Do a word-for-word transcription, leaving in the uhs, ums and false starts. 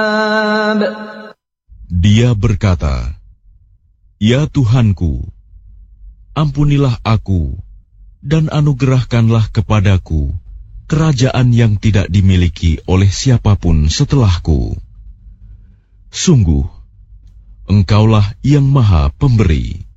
Dia berkata, "Ya Tuhanku, ampunilah aku dan anugerahkanlah kepadaku kerajaan yang tidak dimiliki oleh siapapun setelahku. Sungguh, Engkaulah yang Maha Pemberi."